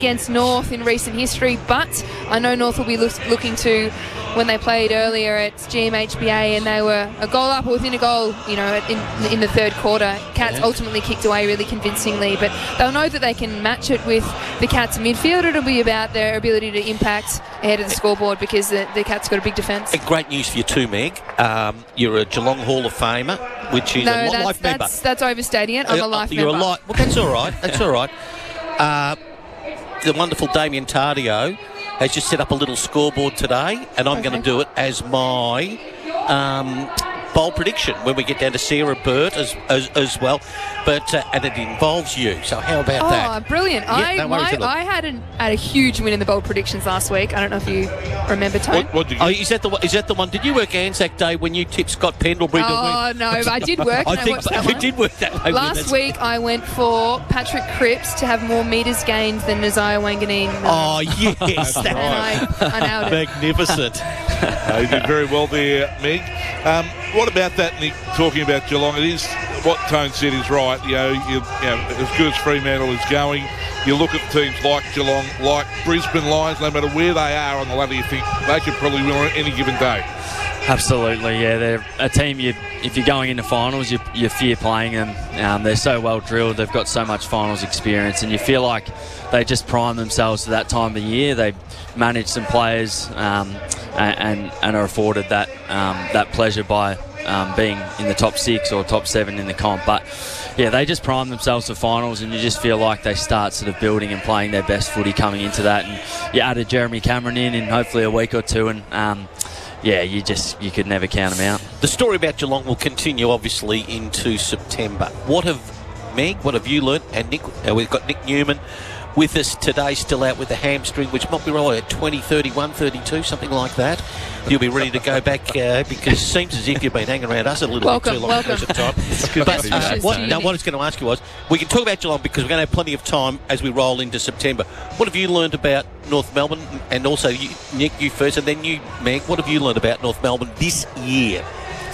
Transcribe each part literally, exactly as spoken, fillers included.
against North in recent history, but I know North will be look, looking to, when they played earlier at G M H B A and they were a goal up or within a goal, you know, in, in the third quarter. Cats yeah. ultimately kicked away really convincingly, but they'll know that they can match it with the Cats midfield. It'll be about their ability to impact ahead of the scoreboard because the, the Cats got a big defence. Great news for you too, Meg. Um, you're a Geelong Hall of Famer, which is no, a that's, life that's, member. That's overstating it. I'm uh, a life you're member. A li- well, that's all right. That's all right. Uh, the wonderful Damien Tardio has just set up a little scoreboard today, and I'm okay. going to do it as my um, bold prediction when we get down to Sarah Burt as as, as well. But uh, and it involves you. So how about oh, that? Oh, brilliant! Yeah, I no my, I had, an, had a huge win in the bold predictions last week. I don't know if you remember, Tone. What, what did you oh, is that the is that the one? Did you work Anzac Day when you tipped Scott Pendlebury oh, to win? Oh no, I did work. I and think I that you one. did work that way. Last week I went for Patrick Cripps to have more metres gained than Isaiah Wanganeen. Oh yes, and I, I nailed it. Magnificent. uh, you did very well there, Meg. Um, what about that, Nick, talking about Geelong? It is, what Tone said is right. You know, you, you know, as good as Fremantle is going, you look at teams like Geelong, like Brisbane Lions, no matter where they are on the ladder, you think they could probably win on any given day. Absolutely, yeah. They're a team, you, if you're going into finals, you, you fear playing them. Um, they're so well drilled, they've got so much finals experience, and you feel like they just prime themselves for that time of year. They manage some players um, and, and are afforded that, um, that pleasure by um, being in the top six or top seven in the comp. But yeah, they just prime themselves for finals, and you just feel like they start sort of building and playing their best footy coming into that. And you added Jeremy Cameron in in hopefully a week or two, and um, yeah, you just you could never count them out. The story about Geelong will continue obviously into September. What have Meg, what have you learnt? And Nick, uh, we've got Nick Newman with us today, still out with the hamstring, which might be right at twenty, thirty-one, thirty-two, something like that. You'll be ready to go back uh, because it seems as if you've been hanging around us a little welcome, bit too long welcome. at time. But uh, what, now, what I was going to ask you was, we can talk about Geelong because we're going to have plenty of time as we roll into September. What have you learned about North Melbourne? And also, you, Nick, you first, and then you, Meg, what have you learned about North Melbourne this year?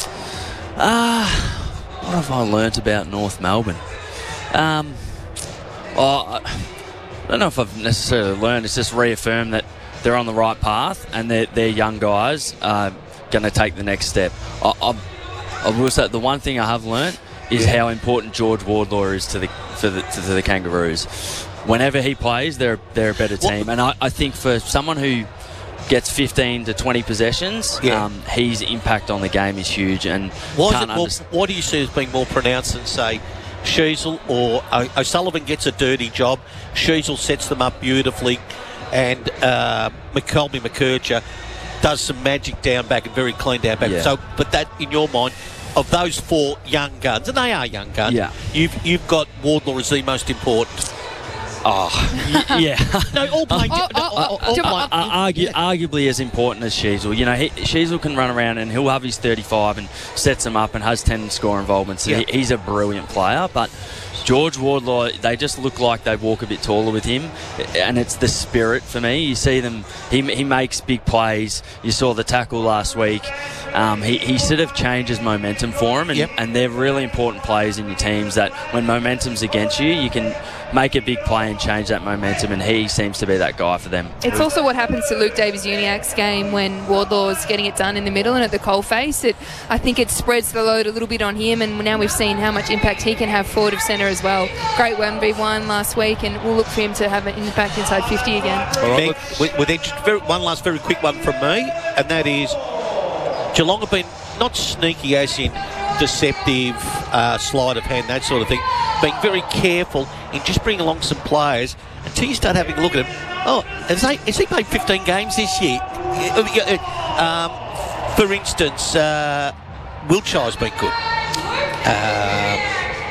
Ah, uh, what have I learnt about North Melbourne? Um, oh, I don't know if I've necessarily learned. It's just reaffirmed that they're on the right path and their their young guys are going to take the next step. I, I, I will say the one thing I have learnt is yeah. how important George Wardlaw is to the for the to the Kangaroos. Whenever he plays, they're they're a better team, what? and I, I think for someone who gets fifteen to twenty possessions, yeah. um, his impact on the game is huge. And why, can't is it more, underst- why do you see as being more pronounced than, say, Sheasel or uh, O'Sullivan gets a dirty job, Sheasel sets them up beautifully, and uh, McColby McKercher does some magic down back and very clean down back. Yeah. So, but that, in your mind, of those four young guns, and they are young guns, yeah. you've you've got Wardlaw as the most important. Oh, y- yeah. no, all playing. Oh, oh, oh, all, all uh, uh, argu- arguably as important as Sheasel. You know, he, Sheasel can run around and he'll have his thirty-five and sets them up and has ten score involvements. So yeah. he, he's a brilliant player, but George Wardlaw, they just look like they walk a bit taller with him, and it's the spirit for me. You see them, he, he makes big plays. You saw the tackle last week. Um, he, he sort of changes momentum for them, and, yep. and they're really important players in your teams that when momentum's against you, you can make a big play and change that momentum, and he seems to be that guy for them. It's also what happens to Luke Davies-Uniacke's game when Wardlaw's getting it done in the middle and at the coalface. It, I think it spreads the load a little bit on him, and now we've seen how much impact he can have forward of centre as well. Great one v one last week, and we'll look for him to have an impact inside fifty again. Meg, with, with each, very, one last very quick one from me, and that is Geelong have been not sneaky as in deceptive, uh, sleight of hand, that sort of thing, being very careful in just bringing along some players until you start having a look at them. Oh, has, they, has he played fifteen games this year? Um, for instance, uh, Wiltshire's been good. Um,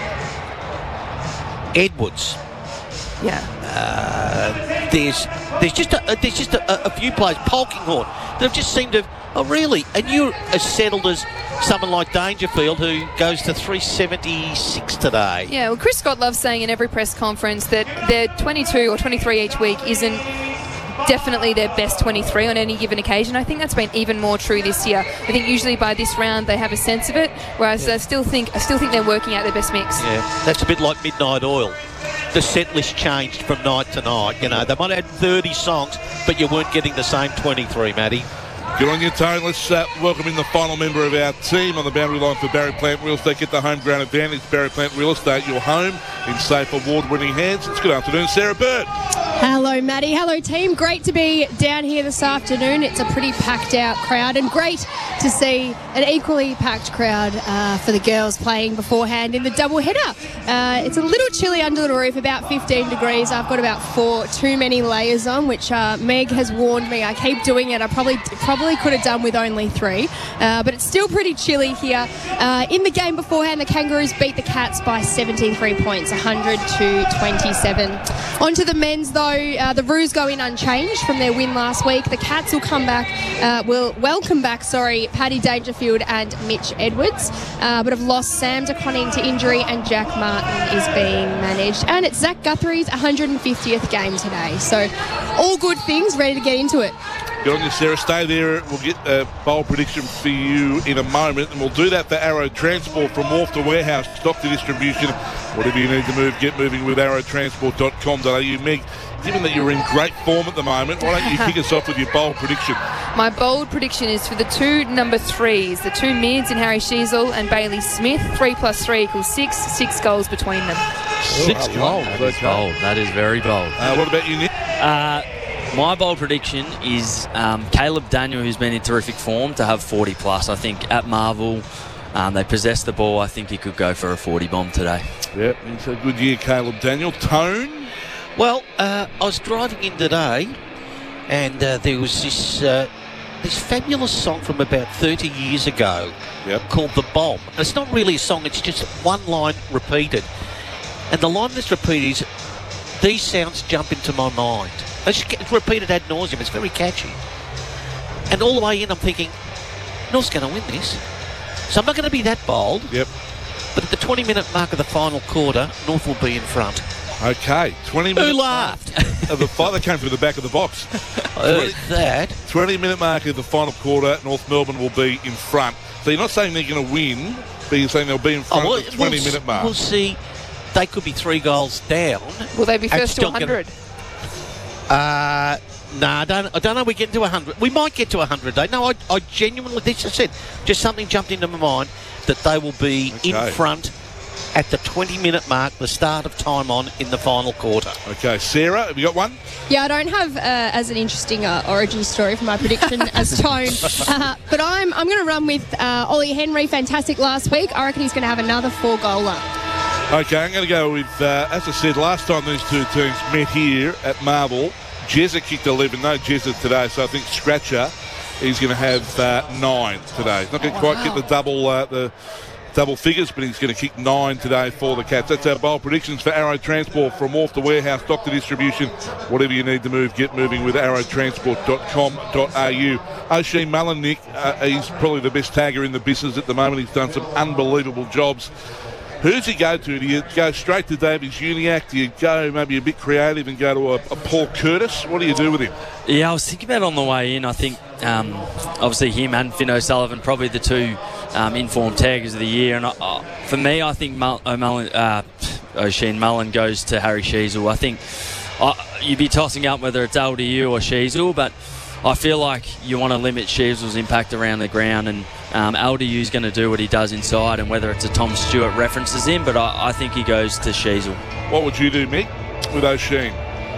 Edwards. Yeah. Uh, there's there's just a, there's just a, a few players, Polkinghorne, that have just seemed to. Oh, really? And you're as settled as someone like Dangerfield, who goes to three seventy-six today. Yeah, well, Chris Scott loves saying in every press conference that their twenty-two or twenty-three each week isn't definitely their best twenty-three on any given occasion. I think that's been even more true this year. I think usually by this round they have a sense of it, whereas yeah. I still think I still think they're working out their best mix. Yeah, that's a bit like Midnight Oil. the set list changed from night to night. You know, they might have had thirty songs, but you weren't getting the same twenty-three, Matty. Good on you, Tone. Let's uh, welcome in the final member of our team on the boundary line for Barry Plant Real Estate. Get the home ground advantage. Barry Plant Real Estate, your home in safe, award-winning hands. It's good afternoon, Sarah Bird. Hello, Maddie. Hello, team. Great to be down here this afternoon. It's a pretty packed-out crowd, and great to see an equally packed crowd uh, for the girls playing beforehand in the double-header. Uh, it's a little chilly under the roof, about fifteen degrees. I've got about four too many layers on, which uh, Meg has warned me. I keep doing it. I probably probably could have done with only three, uh, but it's still pretty chilly here. Uh, in the game beforehand, the Kangaroos beat the Cats by seventy-three points, one hundred to twenty-seven. On to the men's, though. Uh, the Roos go in unchanged from their win last week. The Cats will come back, uh, will welcome back, sorry, Paddy Dangerfield and Mitch Edwards, uh, but have lost Sam De Koning to injury, and Jack Martin is being managed. And it's Zach Guthrie's one hundred fiftieth game today. So all good things, ready to get into it. Good on you, Sarah. Stay there. We'll get a bowl prediction for you in a moment, and we'll do that for Arrow Transport from wharf to warehouse, stock to distribution. Whatever you need to move, get moving with arrow transport dot com dot a u. Meg, given that you're in great form at the moment, why don't you kick us off with your bold prediction? My bold prediction is for the two number threes, the two mids in Harry Sheasel and Bailey Smith. Three plus three equals six. Six goals between them. Six goals. That is bold. That is very bold. Uh, what about you, Nick? Uh, my bold prediction is um, Caleb Daniel, who's been in terrific form, to have forty plus. I think at Marvel, um, they possess the ball. I think he could go for a forty bomb today. Yep, it's a good year, Caleb Daniel. Tone? Well, uh, I was driving in today, and uh, there was this uh, this fabulous song from about thirty years ago Yep. called The Bomb. And it's not really a song, it's just one line repeated. And the line that's repeated is, these sounds jump into my mind. It's it's repeated ad nauseum. It's very catchy. And all the way in, I'm thinking, North's going to win this. So I'm not going to be that bold. Yep. But at the twenty-minute mark of the final quarter, North will be in front. Okay, twenty Who minute laughed? mark of the fight that came from the back of the box. I heard that. twenty minute mark of the final quarter, North Melbourne will be in front. So you're not saying they're going to win, but you're saying they'll be in front Oh, well, at the twenty minute we'll, mark. We'll see. They could be three goals down. Will they be and first to still one hundred? Uh, no, I don't, I don't know. We get to one hundred. We might get to one hundred. No, I, I genuinely, this I said, just something jumped into my mind that they will be Okay. in front at the twenty minute mark, the start of time on in the final quarter. Okay, Sarah, have you got one? Yeah, I don't have uh, as an interesting uh, origin story for my prediction as Tone, uh, but I'm I'm going to run with uh, Ollie Henry. Fantastic last week. I reckon he's going to have another four goaler. Okay, I'm going to go with, uh, as I said, last time these two teams met here at Marvel, Jezza kicked eleven. No Jezza today, so I think Scratcher is going to have uh, nine today. He's not going to quite get the double uh, the double figures, but he's going to kick nine today for the Cats. That's our bold predictions for Arrow Transport from wharf to warehouse, doctor distribution. Whatever you need to move, get moving with arrow transport dot com dot a u. O'Shea Mullen, Nick, uh, he's probably the best tagger in the business at the moment. He's done some unbelievable jobs. Who does he go to? Do you go straight to Davies Uniacke? Do you go maybe a bit creative and go to a, a Paul Curtis? What do you do with him? Yeah, I was thinking about it on the way in. I think um, obviously him and Finn O'Sullivan probably the two um, informed taggers of the year. And I, uh, for me, I think Mull- O'Mullen, uh, O'Sheen Mullen goes to Harry Sheasel. I think uh, you'd be tossing up whether it's L D U or Sheasel, but I feel like you want to limit Sheasel's impact around the ground, and um, L D U's going to do what he does inside, and whether it's a Tom Stewart references him, but I, I think he goes to Sheasel. What would you do, Mick, with O'Sheen?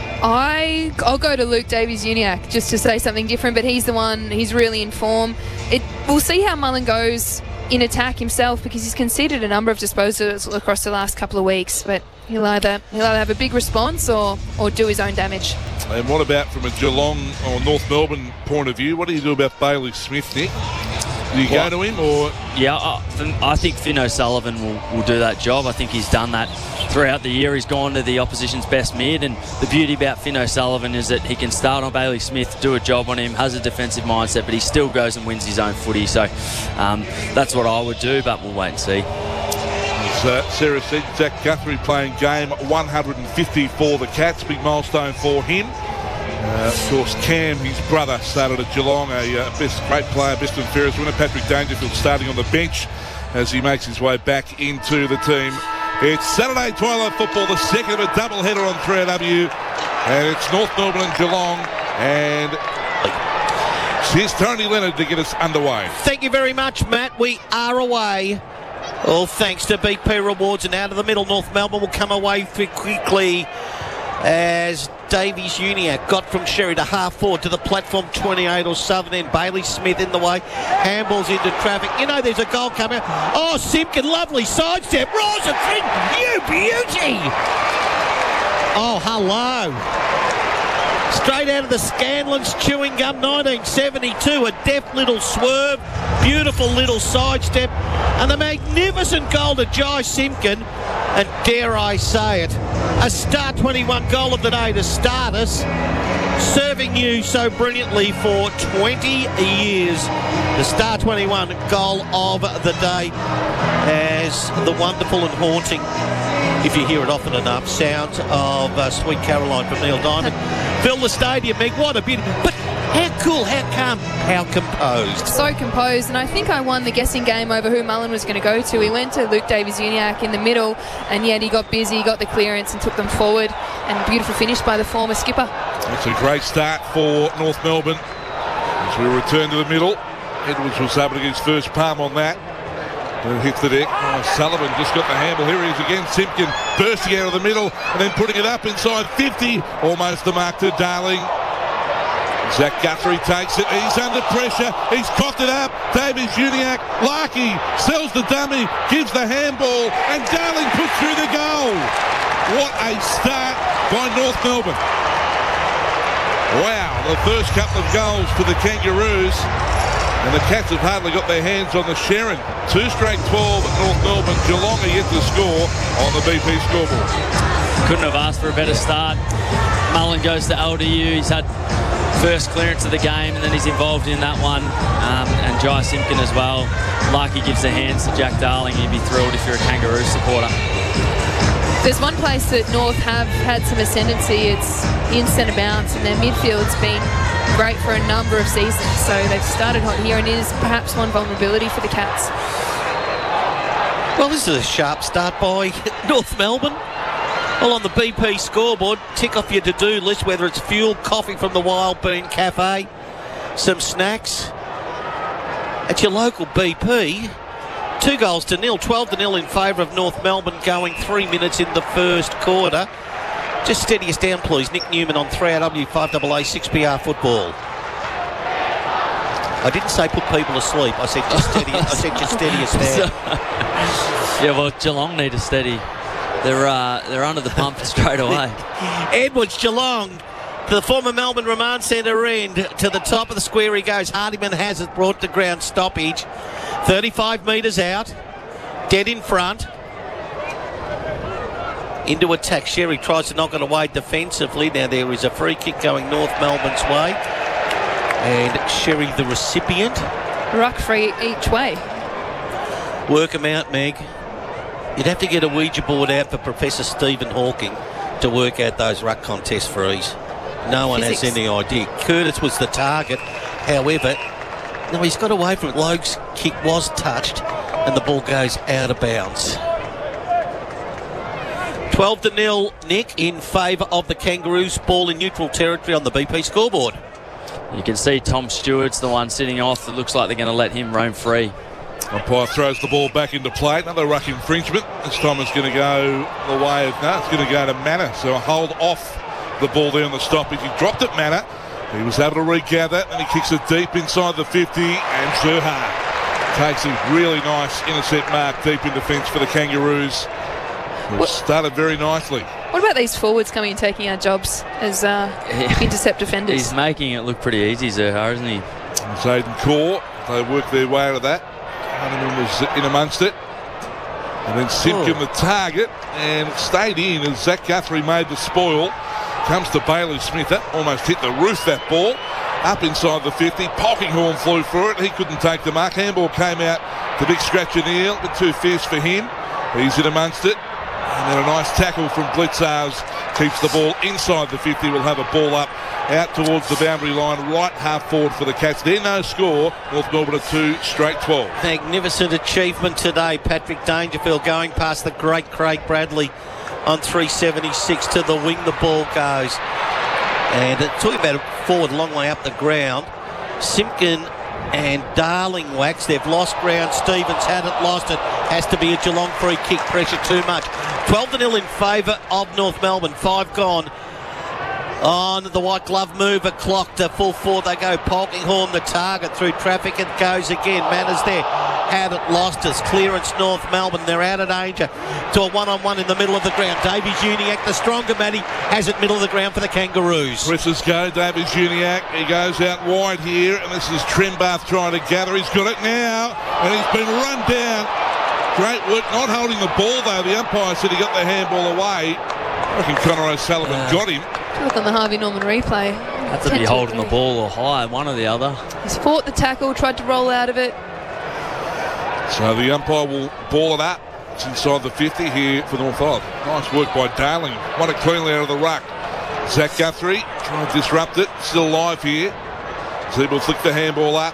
I, I'll go to Luke Davies-Uniacke just to say something different, but he's the one, he's really in form. It, we'll see how Mullen goes in attack himself, because he's conceded a number of disposals across the last couple of weeks, but he'll either, he'll either have a big response or, or do his own damage. And what about from a Geelong or North Melbourne point of view? What do you do about Bailey Smith, Nick? Do you Well, go to him or... Yeah, I, I think Finn O'Sullivan will, will do that job. I think he's done that throughout the year. He's gone to the opposition's best mid, and the beauty about Finn O'Sullivan is that he can start on Bailey Smith, do a job on him, has a defensive mindset, but he still goes and wins his own footy. So um, that's what I would do, but we'll wait and see. As uh, Sarah said, Zach Guthrie playing game one hundred fifty for the Cats. Big milestone for him. Uh, of course, Cam, his brother, started at Geelong, a uh, best great player, best and fairest winner. Patrick Dangerfield starting on the bench as he makes his way back into the team It's Saturday Twilight Football, the second of a double-header on three R W. And it's North Melbourne and Geelong. And here's Tony Leonard to get us underway. Thank you very much, Matt. We are away. All thanks to B P Rewards, and out of the middle, North Melbourne will come away quickly as Davies Uniac got from Sherry to half forward to the platform twenty-eight or southern end. Bailey Smith in the way, handballs into traffic. You know there's a goal coming. Oh, Simpkin, lovely sidestep. Rosenfeld, you beauty. Oh, hello. Straight out of the Scanlon's Chewing Gum nineteen seventy-two, a deft little swerve, beautiful little sidestep, and a magnificent goal to Jai Simpkin, and dare I say it, a Star twenty-one goal of the day to start us, serving you so brilliantly for twenty years. The Star twenty-one goal of the day as the wonderful and haunting, if you hear it often enough, sounds of uh, Sweet Caroline from Neil Diamond fill the stadium, Meg. What a beauty. But how cool, how calm, how composed. So composed, and I think I won the guessing game over who Mullen was going to go to. He went to Luke Davies-Uniacke in the middle, and yet he got busy, got the clearance and took them forward, and beautiful finish by the former skipper. It's a great start for North Melbourne as we return to the middle. Edwards was able to get his first palm on that. And it hits the deck. Oh, Sullivan just got the handle. Here he is again. Simpkin bursting out of the middle and then putting it up inside fifty. Almost the mark to Darling. Zach Guthrie takes it. He's under pressure. He's cocked it up. Davies-Uniacke. Larkey sells the dummy. Gives the handball. And Darling puts through the goal. What a start by North Melbourne. Wow. The first couple of goals for the Kangaroos. And the Cats have hardly got their hands on the Sherrin. Two straight twelve at North Melbourne. Geelong are yet to score on the B P scoreboard. Couldn't have asked for a better start. Mullen goes to L D U. He's had first clearance of the game, and then he's involved in that one. Um, and Jai Simpkin as well. Larkey gives the hands to Jack Darling. You'd be thrilled if you're a Kangaroo supporter. There's one place that North have had some ascendancy. It's in centre bounce, and their midfield's been great for a number of seasons. So they've started hot here, and it is perhaps one vulnerability for the Cats. Well, this is a sharp start by North Melbourne. Well, on the B P scoreboard, tick off your to-do list, whether it's fuel, coffee from the Wild Bean Cafe, some snacks. At your local B P, two goals to nil, twelve to nil in favour of North Melbourne, going three minutes in the first quarter. Just steady us down, please. Nick Newman on three R W five A A six P R football. I didn't say put people to sleep. I said just steady. I said just steady us down. Yeah, well, Geelong need a steady. They're uh, they're under the pump straight away. Edwards, Geelong, to the former Melbourne Remand Centre end. To the top of the square he goes. Hardiman has it, brought to ground stoppage. thirty-five metres out. Dead in front. Into attack. Sherry tries to knock it away defensively. Now there is a free kick going North Melbourne's way. And Sherry the recipient. Ruck free each way. Work them out, Meg. You'd have to get a Ouija board out for Professor Stephen Hawking to work out those ruck contest frees. No one Physics. has any idea. Curtis was the target. However, no, he's got away from it. Logue's kick was touched and the ball goes out of bounds. twelve to nil, Nick, in favour of the Kangaroos. Ball in neutral territory on the B P scoreboard. You can see Tom Stewart's the one sitting off. It looks like they're going to let him roam free. Umpire throws the ball back into play. Another ruck infringement. This time it's going to go the way of, no, it's going to go to Manor. So a hold off the ball there on the stoppage. He dropped it, Manor. He was able to regather, and he kicks it deep inside the fifty. And Zerha takes a really nice intercept mark deep in defence for the Kangaroos. It started very nicely. What about these forwards coming and taking our jobs as uh, intercept defenders? He's making it look pretty easy, Zerha, isn't he? And Zayden Core, they worked their way out of that. Hardiman was in amongst it. And then Simpkin oh. the target, and it stayed in as Zach Guthrie made the spoil. Comes to Bailey Smith. That almost hit the roof, that ball. Up inside the fifty. Polkinghorn flew through it. He couldn't take the mark. Handball came out to Big Scratch O'Neill, but too fierce for him. He's in amongst it. And then a nice tackle from Blitzars keeps the ball inside the fifty. Will have a ball up out towards the boundary line, right half forward for the Cats. They're no score. North Melbourne are two straight twelve. Magnificent achievement today. Patrick Dangerfield going past the great Craig Bradley on three seventy-six to the wing. The ball goes. And uh, talking about a forward a long way up the ground, Simpkin and Darling wax. They've lost ground. Stevens hadn't lost it. Has to be a Geelong free kick. Pressure too much. twelve to nil in favour of North Melbourne. Five gone. On the white glove move, a clock to full forward they go. Polkinghorne the target through traffic. It goes again. Manners there. Had it lost us. Clearance North Melbourne. They're out of danger to a one-on-one in the middle of the ground. Davies Uniacke, the stronger man, he has it middle of the ground for the Kangaroos. Presses go. Davies Uniacke. He goes out wide here, and this is Trembath trying to gather. He's got it now, and he's been run down. Great work, not holding the ball though. The umpire said he got the handball away. I reckon Connor O'Sullivan uh, got him. Look on the Harvey Norman replay. Had to be holding the ball or high, one or the other. He's fought the tackle, tried to roll out of it. So the umpire will ball it up. It's inside the fifty here for North Island. Nice work by Darling. Won it cleanly out of the ruck. Zach Guthrie trying to disrupt it. Still live here. Zeeb will flick the handball up.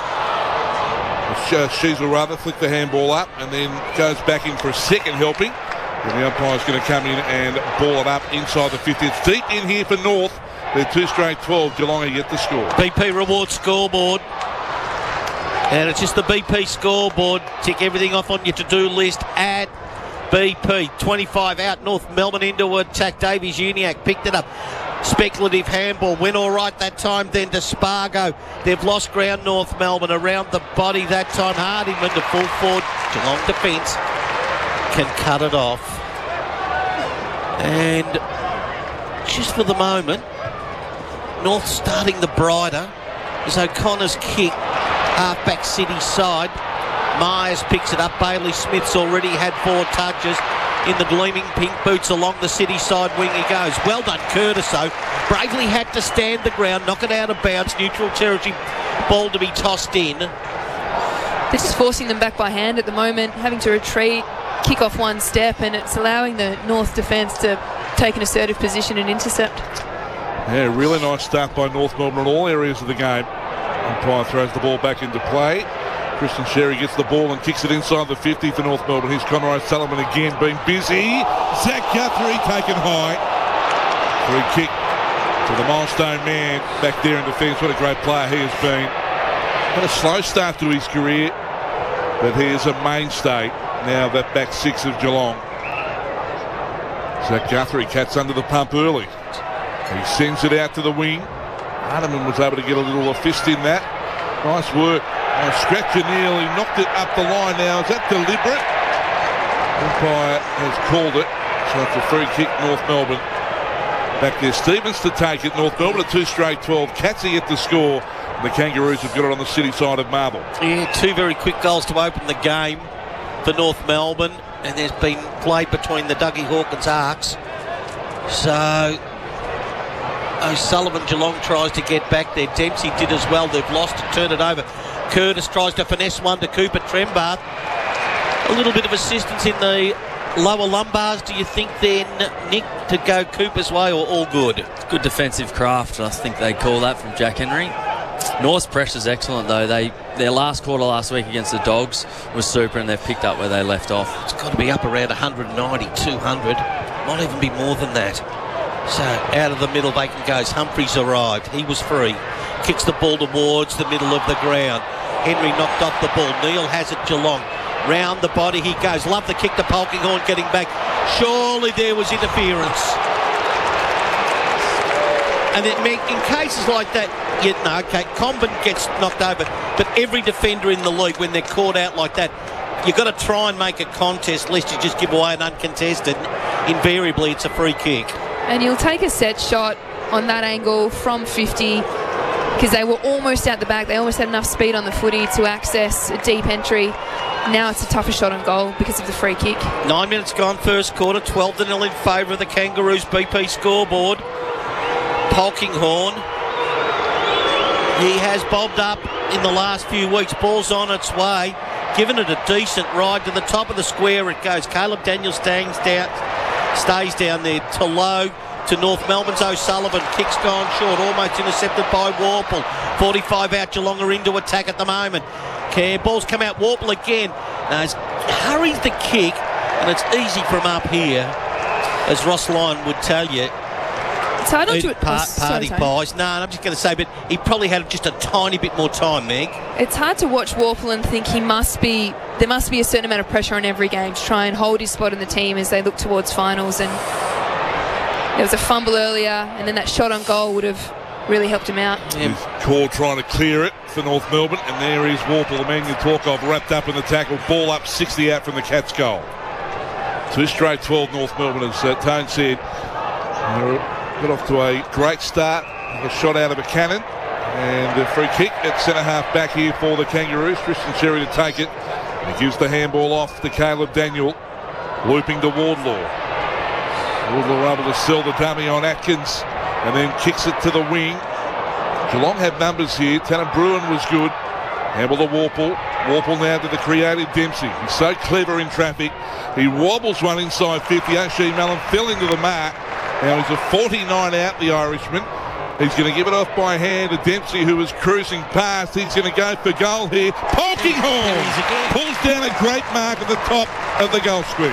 Shees will rather flick the handball up and then goes back in for a second helping. And the umpire's going to come in and ball it up inside the fifty. It's deep in here for North. They're two straight twelve. Geelong get the score. B P reward scoreboard. And it's just the B P scoreboard. Tick everything off on your to-do list at B P. twenty-five out. North Melbourne into attack. Davies Uniacke picked it up. Speculative handball. Went all right that time. Then to Spargo. They've lost ground, North Melbourne. Around the body that time. Hardyman to full forward. Geelong defence can cut it off. And just for the moment, North starting the brighter is O'Connor's kick, half-back City side. Myers picks it up. Bailey Smith's already had four touches. In the gleaming pink boots along the City side wing he goes. Well done, Curtis, though. Bravely had to stand the ground, knock it out of bounds. Neutral territory, ball to be tossed in. They're just forcing them back by hand at the moment, having to retreat, kick off one step, and it's allowing the North defence to take an assertive position and intercept. Yeah, really nice start by North Melbourne in all areas of the game. Umpire throws the ball back into play. Christian Sherry gets the ball and kicks it inside the fifty for North Melbourne. Here's Connor O'Sullivan again being busy. Zach Guthrie taken high. Free kick to the milestone man back there in defence. What a great player he has been. Had a slow start to his career, but he is a mainstay now, that back six of Geelong. Zach Guthrie, Cats under the pump early. He sends it out to the wing. Hardiman was able to get a little fist in that. Nice work. Uh, Scratcher nearly knocked it up the line now. Is that deliberate? Umpire has called it. So it's a free kick, North Melbourne. Back there, Stevens to take it. North Melbourne at two straight twelve. Catsy at the score. And the Kangaroos have got it on the City side of Marble. Yeah, two very quick goals to open the game for North Melbourne. And there's been play between the Dougie Hawkins arcs. So O'Sullivan, Geelong tries to get back there. Dempsey did as well. They've lost it, turn it over. Curtis tries to finesse one to Cooper Trembath. A little bit of assistance in the lower lumbars, do you think then, Nick, to go Cooper's way, or all good? Good defensive craft, I think they call that, from Jack Henry. North's pressure's excellent though. They their last quarter last week against the Dogs was super, and they've picked up where they left off. It's got to be up around one ninety, two hundred. Might even be more than that. So out of the middle Bacon goes. Humphries arrived. He was free. Kicks the ball towards the middle of the ground. Henry knocked off the ball. Neil has it, Geelong. Round the body he goes. Love the kick to Polkinghorne getting back. Surely there was interference. And it, in cases like that, you know, okay, Comben gets knocked over, but every defender in the league, when they're caught out like that, you've got to try and make a contest, lest you just give away an uncontested. Invariably, it's a free kick. And you'll take a set shot on that angle from fifty, because they were almost out the back. They almost had enough speed on the footy to access a deep entry. Now it's a tougher shot on goal because of the free kick. Nine minutes gone, first quarter, twelve to nil in favour of the Kangaroos. B P scoreboard. Polkinghorne. He has bobbed up in the last few weeks. Ball's on its way. Given it a decent ride to the top of the square. It goes. Caleb Daniels stays down, stays down there. Tolo to North Melbourne's O'Sullivan. Kick's gone short, almost intercepted by Warple. forty-five out, Geelong are into attack at the moment. Cam, ball's come out, Warple again. Now, he's hurries the kick, and it's easy from up here, as Ross Lyon would tell you. It's hard not Eat to... par- oh, sorry, party sorry. pies. No, I'm just going to say, but he probably had just a tiny bit more time, Meg. It's hard to watch Warple and think he must be... There must be a certain amount of pressure on every game to try and hold his spot in the team as they look towards finals. And there was a fumble earlier, and then that shot on goal would have really helped him out. He's called trying to clear it for North Melbourne, and there is Warple, the man you talk of, wrapped up in the tackle, ball up sixty out from the Cats' goal. Two straight twelve North Melbourne, as uh, Tone said. Uh, got off to a great start. A shot out of a cannon, and a free kick at centre half back here for the Kangaroos. Tristan Sherry to take it. And he gives the handball off to Caleb Daniel, looping to Wardlaw. Wardlaw able to sell the dummy on Atkins, and then kicks it to the wing. Geelong had numbers here. Tanner Bruin was good. Handball to Warple. Warple now to the creative Dempsey. He's so clever in traffic. He wobbles one inside fifty. O'Shea Mellon fell into the mark. Now he's a forty-nine out, the Irishman. He's going to give it off by hand to Dempsey, who was cruising past. He's going to go for goal here. Polkinghorne pulls down a great mark at the top of the goal square.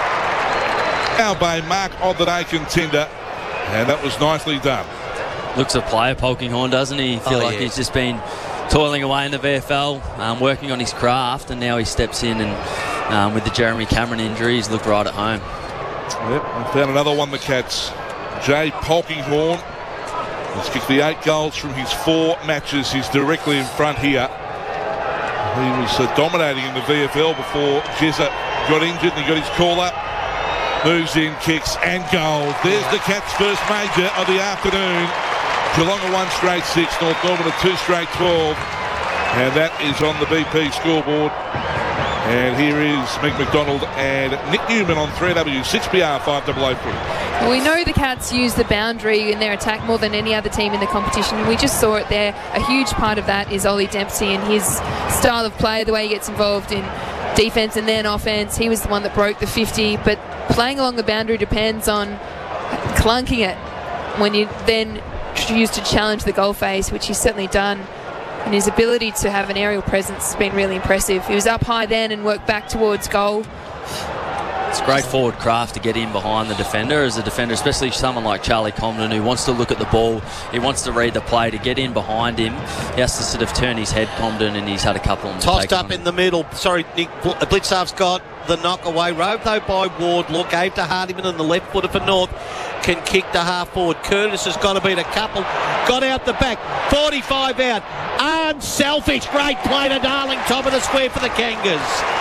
Albay mark of the day contender, and that was nicely done. Looks a player, Polkinghorne, doesn't he? Feel Oh, like yeah. he's just been toiling away in the V F L, um, working on his craft, and now he steps in and um, with the Jeremy Cameron injury, he's looked right at home. Yep, I found another one, the Cats. Jay Polkinghorne has kicked the eight goals from his four matches. He's directly in front here. He was uh, dominating in the V F L before Jezza got injured, and he got his call up. Moves in, kicks and goals. There's the Cats' first major of the afternoon. Geelong are one straight six, North Melbourne are two straight twelve. And that is on the B P scoreboard. And here is Mick McDonald and Nick Newman on three W six B R five double oh three. Well, we know the Cats use the boundary in their attack more than any other team in the competition. We just saw it there. A huge part of that is Ollie Dempsey and his style of play, the way he gets involved in defence and then offence. He was the one that broke the fifty, but playing along the boundary depends on clunking it when you then choose to challenge the goal face, which he's certainly done. And his ability to have an aerial presence has been really impressive. He was up high then and worked back towards goal. It's great forward craft to get in behind the defender as a defender, especially someone like Charlie Comden, who wants to look at the ball, he wants to read the play. To get in behind him, he has to sort of turn his head, Comden, and he's had a couple of them. Tossed up in the middle. Sorry, Nick. Blitzarf's got the knock away. Rode though by Wardlaw. Gave to Hardiman on the left footer for North. Can kick to half forward. Curtis has got to beat a couple. Got out the back. forty-five out. Unselfish. Great play to Darling. Top of the square for the Kangas.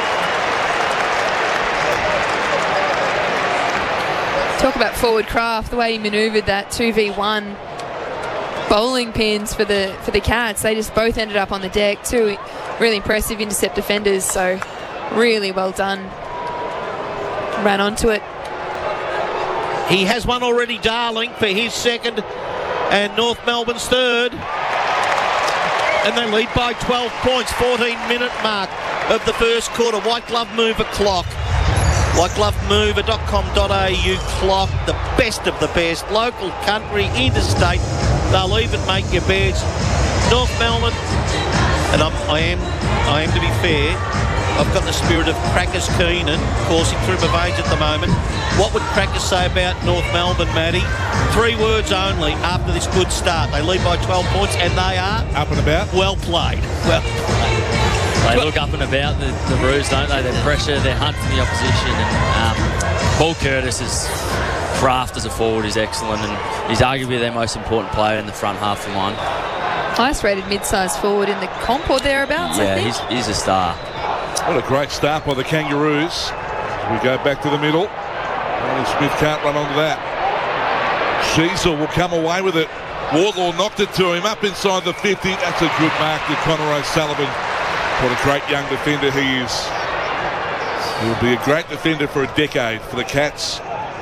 Talk about forward craft, the way he manoeuvred that two v one bowling pins for the for the Cats. They just both ended up on the deck. Two really impressive intercept defenders, so really well done. Ran onto it. He has one already, Darling, for his second, and North Melbourne's third. And they lead by twelve points, fourteen minute mark of the first quarter. White glove mover clock. white glove mover dot com dot a u clock, the best of the best, local, country, interstate. They'll even make your beds. North Melbourne, and I'm, I am, I am to be fair, I've got the spirit of Crackers Keenan coursing through my veins at the moment. What would Crackers say about North Melbourne, Matty? Three words only after this good start. They lead by twelve points, and they are Up and about. well played. Well played. They look up and about the, the Roos, don't they? They pressure, they hunt for the opposition. And um, Paul Curtis's craft as a forward is excellent, and he's arguably their most important player in the front half for mine. Highest rated mid-sized forward in the comp or thereabouts, I Yeah, think. he's, he's a star. What a great start by the Kangaroos. We go back to the middle. And Smith can't run onto that. Sheasel will come away with it. Wardlaw knocked it to him up inside the fifty. That's a good mark to Connor O'Sullivan. What a great young defender he is. He will be a great defender for a decade for the Cats.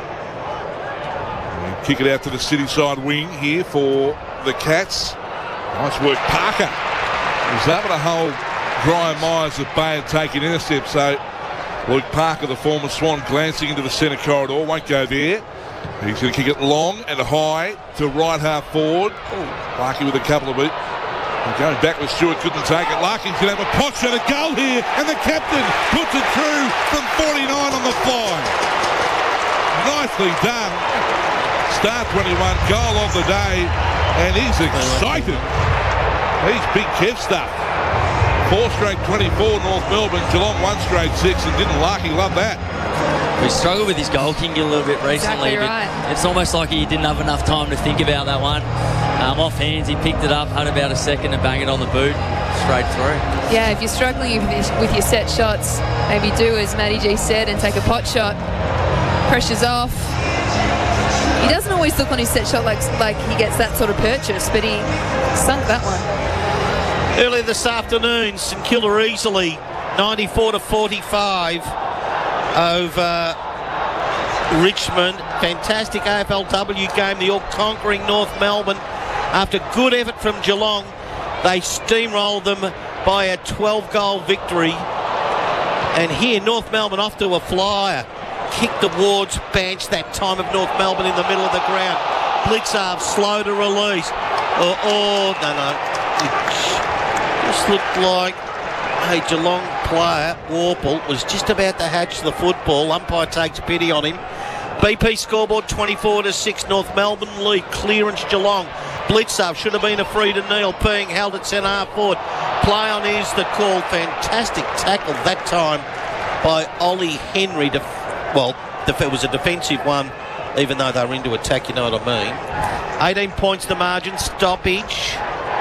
And kick it out to the city side wing here for the Cats. Nice work, Parker. He was able to hold Brian Myers at bay and take an intercept. So Luke Parker, the former Swan, glancing into the centre corridor, won't go there. He's going to kick it long and high to right half forward. Larky with a couple of beats. Going back with Stewart, couldn't take it. Larkin's going to have a pot shot, a goal here, and the captain puts it through from forty-nine on the fly. Nicely done. Start twenty-one, goal of the day, and he's excited. He's big Kev stuff. Four straight twenty-four, North Melbourne. Geelong one straight six, and didn't Larky love that? We struggled with his goal kicking a little bit recently. Exactly but right. It's almost like he didn't have enough time to think about that one. Um, off hands, he picked it up, had about a second to bang it on the boot, straight through. Yeah, if you're struggling with your, with your set shots, maybe do as Matty G said and take a pot shot. Pressure's off. He doesn't always look on his set shot like like he gets that sort of purchase, but he sunk that one. Earlier this afternoon, St Kilda easily ninety-four to forty-five over Richmond. Fantastic A F L W game. The all-conquering North Melbourne. After good effort from Geelong, they steamrolled them by a twelve-goal victory. And here, North Melbourne off to a flyer. Kicked towards bench, that time of North Melbourne in the middle of the ground. Blitzarv slow to release. Oh, oh no, no. It just looked like a Geelong player, Warple, was just about to hatch the football. Umpire takes pity on him. B P scoreboard twenty-four to six. North Melbourne lead. Clearance Geelong. Blitzarv should have been a free to Neil. Being held at centre half forward. Play on is the call. Fantastic tackle that time by Ollie Henry. Def- well, def- it was a defensive one, even though they were into attack, you know what I mean. eighteen points the margin. Stoppage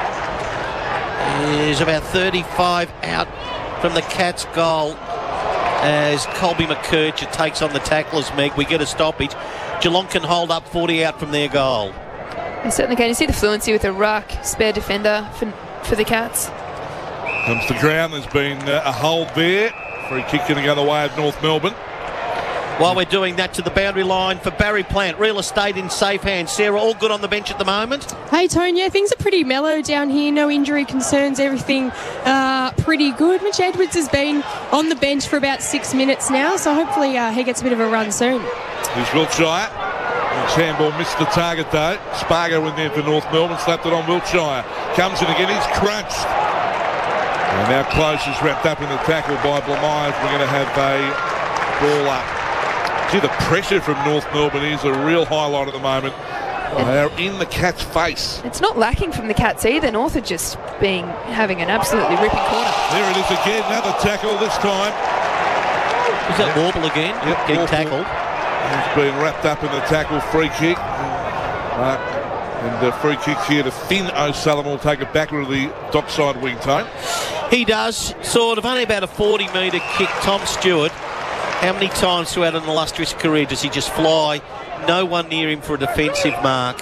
is about thirty-five out from the Cats' goal as Colby McKercher takes on the tacklers, Meg. We get a stoppage. Geelong can hold up forty out from their goal. They certainly can. You see the fluency with a ruck, spare defender for, for the Cats. Comes to ground. There's been uh, a hold there. Free kick going the other way of North Melbourne. While we're doing that, to the boundary line for Barry Plant. Real estate in safe hands. Sarah, all good on the bench at the moment? Hey, Tone, yeah, things are pretty mellow down here. No injury concerns, everything uh, pretty good. Mitch Edwards has been on the bench for about six minutes now, so hopefully uh, he gets a bit of a run soon. Here's Wiltshire. His handball missed the target though. Spargo in there for North Melbourne, slapped it on Wiltshire. Comes in again, he's crunched. And now Close is wrapped up in the tackle by Blamires. We're going to have a ball up. See, the pressure from North Melbourne is a real highlight at the moment. They're in the Cats' face. It's not lacking from the Cats either. North are just being having an absolutely ripping quarter. There it is again, another tackle this time. Is that Warble again? Yep, Getting Warble. tackled. He's been wrapped up in the tackle, free kick. Uh, and the free kick here to Finn O'Sullivan. Will take it backward to the dockside wing, Tone. He does, sort of, only about a forty metre kick. Tom Stewart. How many times throughout an illustrious career does he just fly? No one near him for a defensive mark.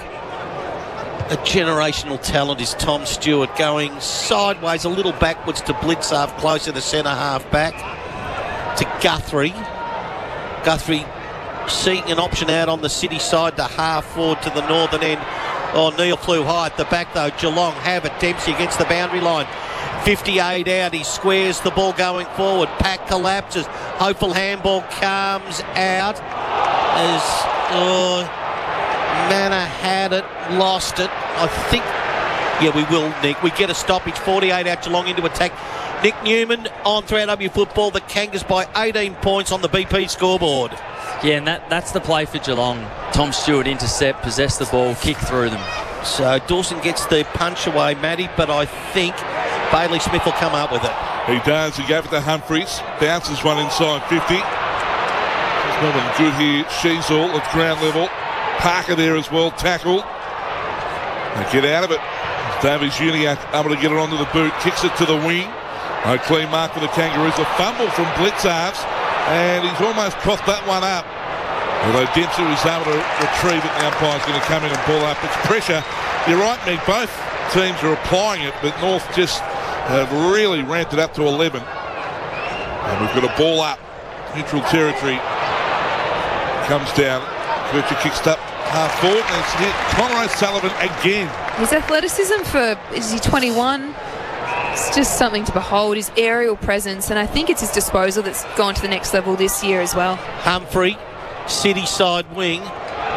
A generational talent is Tom Stewart, going sideways, a little backwards to Blitzarv, closer to centre half back to Guthrie. Guthrie seeking an option out on the city side to half forward to the northern end. Oh, Neil flew high at the back though. Geelong have it. Dempsey against the boundary line. fifty-eight out. He squares the ball going forward. Pack collapses. Hopeful handball comes out as oh, Manor had it, lost it. I think, yeah, we will, Nick. We get a stoppage. forty-eight out. Geelong into attack. Nick Newman on three R W football. The Kangas by eighteen points on the B P scoreboard. Yeah, and that, that's the play for Geelong. Tom Stewart intercept, possess the ball, kick through them. So Dawson gets the punch away, Matty, but I think Bailey Smith will come up with it. He does. He gave it to Humphries. Bounces one inside fifty. There's Melbourne good here. Sheasel at ground level. Parker there as well. Tackle. They get out of it. Davies Uniac able to get it onto the boot. Kicks it to the wing. No clean mark for the Kangaroos. A fumble from Blitzarves. And he's almost coughed that one up. Although Dempsey was able to retrieve it, the umpire's going to come in and pull up. It's pressure. You're right, Meg. Both teams are applying it, but North just have really ramped it up to eleven. And we've got a ball up. Neutral territory. Comes down. Kircher kicks up half forward, and it's hit Connor O'Sullivan again. His athleticism for, is he twenty-one? It's just something to behold. His aerial presence, and I think it's his disposal that's gone to the next level this year as well. Humphrey, city side wing,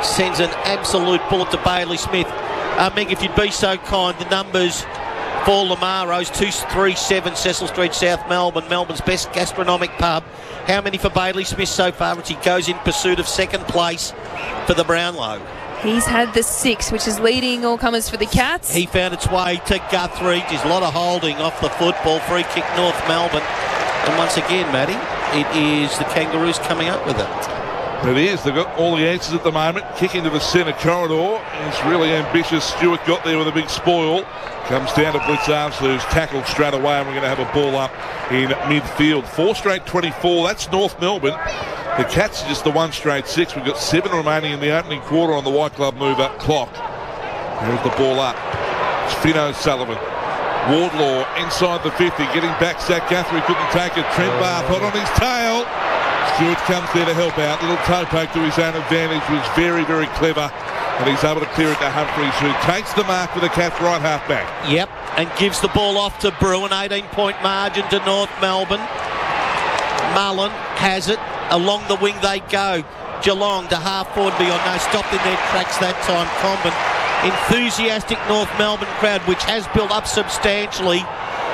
sends an absolute bullet to Bailey Smith. Uh, Meg, if you'd be so kind, the numbers for Lamaro's, two three seven Cecil Street, South Melbourne, Melbourne's best gastronomic pub. How many for Bailey Smith so far as he goes in pursuit of second place for the Brownlow? He's had the six, which is leading all comers for the Cats. He found its way to Guthrie. There's a lot of holding off the football. Free kick North Melbourne. And once again, Matty, it is the Kangaroos coming up with it. It is. They've got all the answers at the moment. Kick into the centre corridor. It's really ambitious. Stewart got there with a big spoil. Comes down to Blitz Arms, who's tackled straight away, and we're going to have a ball up in midfield. Four straight twenty-four. That's North Melbourne. The Cats are just the one straight six. We've got seven remaining in the opening quarter on the White Glove mover clock. Here's the ball up. It's Finn O'Sullivan. Wardlaw inside the fifty, getting back. Zach Guthrie couldn't take it. Trent Barth hot on his tail. Stewart comes there to help out. Little toe poke to his own advantage was very, very clever. And he's able to clear it to Humphreys, who takes the mark for the Cats right half back. Yep, and gives the ball off to Bruin. eighteen point margin to North Melbourne. Mullen has it. Along the wing they go. Geelong to half forward beyond. No, stopped in their tracks that time. Comben. Enthusiastic North Melbourne crowd, which has built up substantially.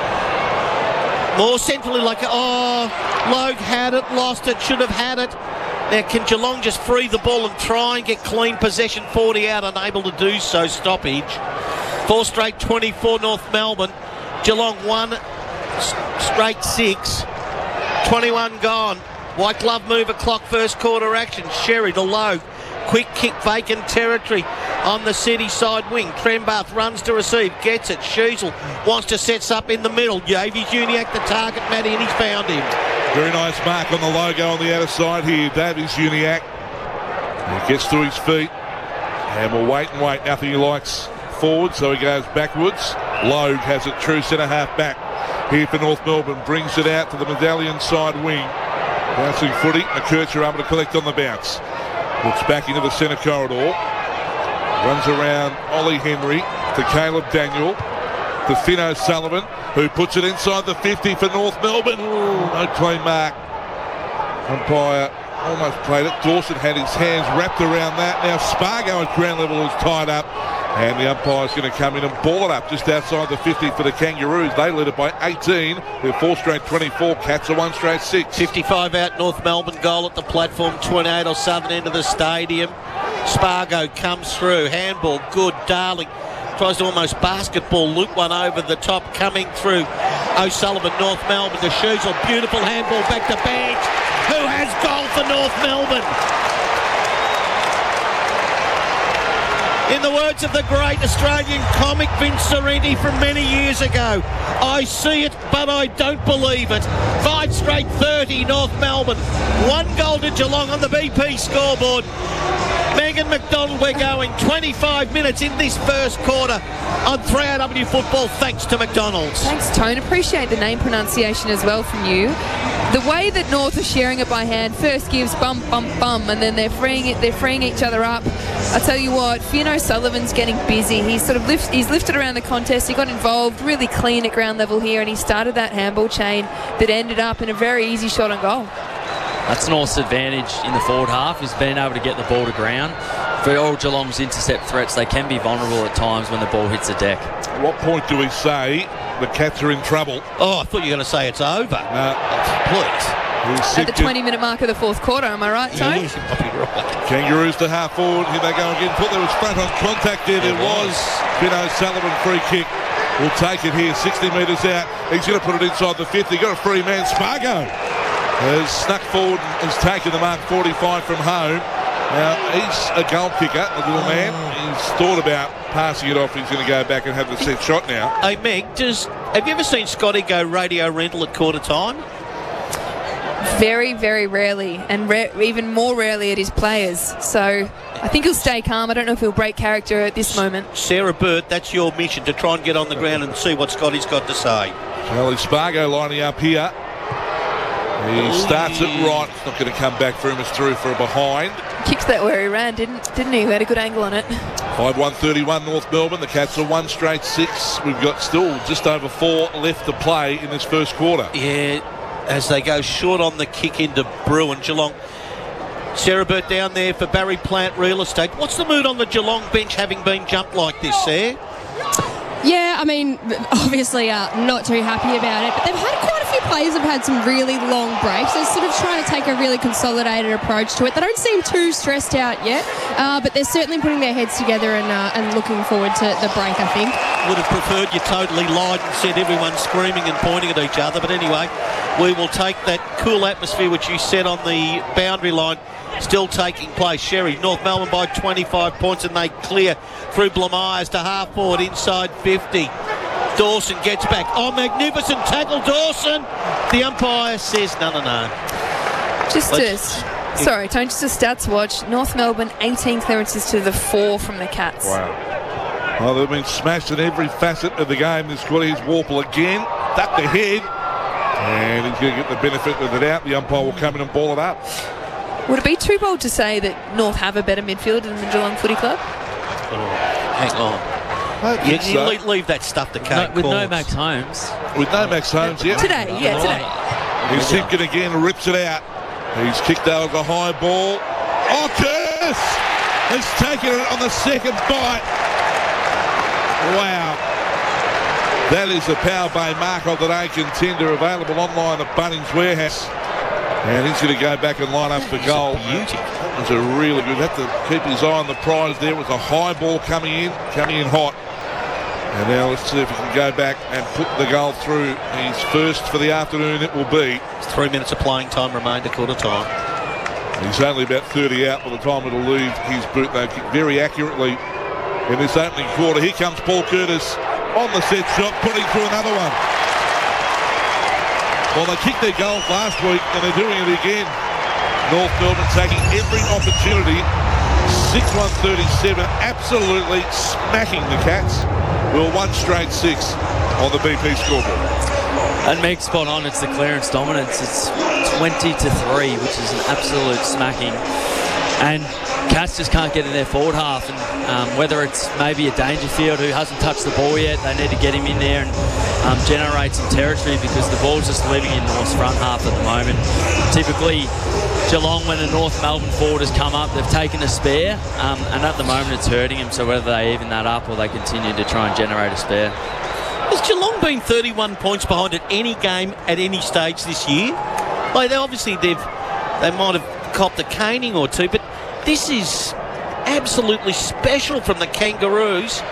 More centrally, like, oh, Logue had it, lost it, should have had it. Now, can Geelong just free the ball and try and get clean possession? forty out, unable to do so. Stoppage. Four straight twenty-four, North Melbourne. Geelong one straight six. twenty-one gone. White glove mover clock, first quarter action. Sherry to Logue. Quick kick, vacant territory on the city side wing. Trembath runs to receive, gets it. Sheasel wants to set up in the middle. Davies Uniac the target, Matty, and he's found him. Very nice mark on the logo on the outer side here. Davies Uniac. He gets to his feet. And we'll wait and wait. Nothing he likes forward, so he goes backwards. Logue has it true centre half back here for North Melbourne. Brings it out to the medallion side wing. Bouncing footy. McKercher able to collect on the bounce. Looks back into the centre corridor. Runs around Ollie Henry to Caleb Daniel. To Finn O'Sullivan, who puts it inside the fifty for North Melbourne. Ooh, no clean mark. Umpire almost played it. Dawson had his hands wrapped around that. Now Spargo at ground level is tied up. And the umpire's going to come in and ball it up just outside the fifty for the Kangaroos. They led it by eighteen. They're four straight twenty-four. Cats are one straight six. fifty-five out, North Melbourne goal at the platform. twenty-eight or southern end of the stadium. Spargo comes through. Handball, good. Darling tries to almost basketball loop one over the top. Coming through. O'Sullivan, North Melbourne to Sheasel. Beautiful handball back to Badge, who has goal for North Melbourne. In the words of the great Australian comic Vince Sorrenti from many years ago, I see it, but I don't believe it. Five straight thirty, North Melbourne. One goal to Geelong on the B P scoreboard. Megan McDonald, we're going twenty-five minutes in this first quarter on three R W Football, thanks to McDonald's. Thanks, Tone. Appreciate the name pronunciation as well from you. The way that North are sharing it by hand, first gives bum, bum, bum, and then they're freeing it. They're freeing each other up. I tell you what, Finn O'Sullivan's getting busy. He's sort of lift, he's lifted around the contest. He got involved, really clean at ground level here, and he started that handball chain that ended up in a very easy shot on goal. That's North's advantage in the forward half, is being able to get the ball to ground. For all Geelong's intercept threats, they can be vulnerable at times when the ball hits the deck. At what point do we say the Cats are in trouble? Oh, I thought you were going to say it's over. No. Please. At the twenty-minute mark of the fourth quarter, am I right, Tone? Yes, you might be right. Kangaroos to half forward. Here they go again. Thought there was front on contact there. There was. Finn O'Sullivan free kick. Will take it here. sixty metres out. He's going to put it inside the fifty. Got a free man. Spargo has snuck forward and has taken the mark forty-five from home. Now, he's a goal kicker, the little man. He's thought about passing it off. He's going to go back and have the set shot now. Hey, Meg, does, have you ever seen Scotty go radio rental at quarter time? Very, very rarely, and ra- even more rarely at his players. So I think he'll stay calm. I don't know if he'll break character at this moment. Sarah Burt, that's your mission, to try and get on the ground and see what Scotty's got to say. Charlie Spargo lining up here. He starts it right. It's not going to come back for him. It's through for a behind. Kicked that where he ran, didn't didn't he? He had a good angle on it. five one thirty-one North Melbourne. The Cats are one straight six. We've got still just over four left to play in this first quarter. Yeah, as they go short on the kick into Bruin. Geelong Sarah Burt down there for Barry Plant Real Estate. What's the mood on the Geelong bench having been jumped like this, Sarah? Yeah, I mean, obviously uh, not too happy about it, but they've had quite a few players have had some really long breaks. They're sort of trying to take a really consolidated approach to it. They don't seem too stressed out yet, uh, but they're certainly putting their heads together and, uh, and looking forward to the break, I think. Would have preferred you totally lied and said everyone screaming and pointing at each other, but anyway, we will take that cool atmosphere which you set on the boundary line still taking place. Sherry, North Melbourne by twenty-five points, and they clear through Blamires to half forward inside fifty. Dawson gets back. Oh, magnificent tackle, Dawson. The umpire says no, no, no. Just Let's- a, sorry, Tony, just a stats watch. North Melbourne, eighteen clearances to the four from the Cats. Wow. Well, they've been smashed in every facet of the game this quarter. Here's Warple again. Ducked ahead. And he's going to get the benefit of the doubt. The umpire will come in and ball it up. Would it be too bold to say that North have a better midfielder than the Geelong Footy Club? Hang on. I You, think you so. leave, leave that stuff to No, Kate with no Corns. Max Holmes. With no Max Holmes, yep. Today, yeah, today. He's Simpkin again, rips it out. He's kicked over the high ball. Oh, Curtis has taken it on the second bite. Wow. That is the Power Bay Mark of the Day contender, available online at Bunnings Warehouse. And he's going to go back and line up for goal. Beauty. It was a really good. Have to keep his eye on the prize there. It was a high ball coming in, coming in hot. And now let's see if he can go back and put the goal through. His first for the afternoon it will be. Three minutes of playing time remained at quarter time. He's only about thirty out by the time it'll leave his boot. They kick very accurately in this opening quarter. Here comes Paul Curtis on the set shot, putting through another one. Well, they kicked their goal last week and they're doing it again. North Melbourne taking every opportunity. six one thirty-seven, absolutely smacking the Cats. Well, one straight six on the B P scoreboard. And Meg's spot on. It's the clearance dominance. It's twenty to three, which is an absolute smacking. And Cats just can't get in their forward half. And um, whether it's maybe a Dangerfield who hasn't touched the ball yet, they need to get him in there and um, generate some territory, because the ball's just living in North's front half at the moment. Typically, Geelong, when a North Melbourne forward has come up, they've taken a spare, um, and at the moment it's hurting them. So whether they even that up or they continue to try and generate a spare. Has Geelong been thirty-one points behind at any game at any stage this year? Like, they obviously they've they might have copped a caning or two, but this is absolutely special from the Kangaroos.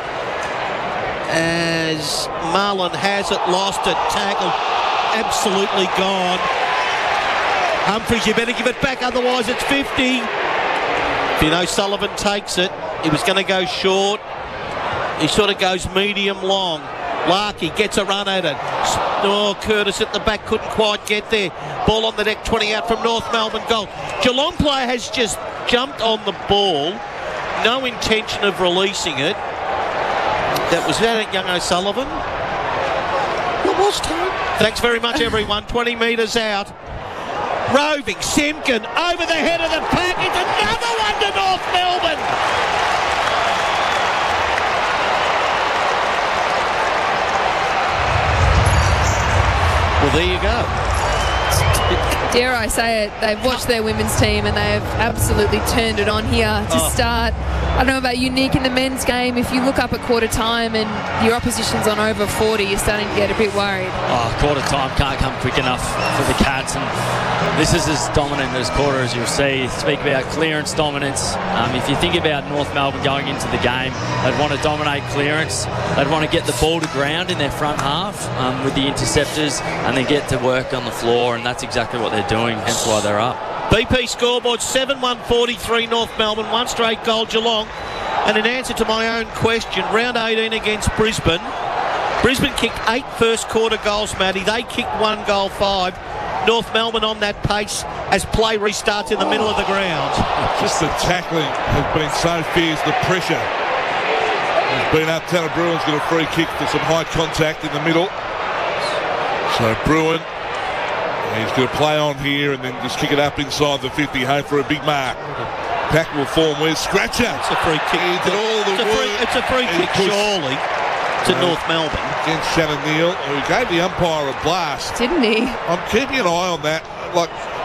As Marlon has it, lost it, tackled, absolutely gone. Humphries, you better give it back, otherwise it's fifty. You know, Sullivan takes it. He was going to go short. He sort of goes medium long. Larkey gets a run at it. Oh, Curtis at the back couldn't quite get there. Ball on the deck, twenty out from North Melbourne goal. Geelong player has just jumped on the ball. No intention of releasing it. That was that young O'Sullivan. What was Tone? Thanks very much, everyone. twenty metres out. Roving, Simpkin over the head of the pack. It's another one to North Melbourne. Well, there you go. Dare I say it, they've watched their women's team and they have absolutely turned it on here to Oh. start. I don't know about unique in the men's game. If you look up at quarter time and your opposition's on over forty, you're starting to get a bit worried. Oh, quarter time can't come quick enough for the Cats, and this is as dominant as quarter as you'll see. Speak about clearance dominance. Um, if you think about North Melbourne going into the game, they'd want to dominate clearance. They'd want to get the ball to ground in their front half um, with the interceptors, and then get to work on the floor, and that's exactly what they're doing, hence why they're up. B P scoreboard seven one forty-three North Melbourne, one straight goal Geelong. And in answer to my own question, round eighteen against Brisbane, Brisbane kicked eight first quarter goals, Matty. They kicked one goal five. North Melbourne on that pace as play restarts in the middle of the ground. Just the tackling has been so fierce, the pressure has been up. Tanner Bruin's got a free kick for some high contact in the middle. So Bruin, he's going to play on here and then just kick it up inside the fifty, home for a big mark. Pack will form. Where's Scratcher? It's a free kick. He did all the it's, a free, work. it's a free He kick, pushed surely, to uh, North Melbourne. against Shannon Neal, who gave the umpire a blast. Didn't he? I'm keeping an eye on that. Like,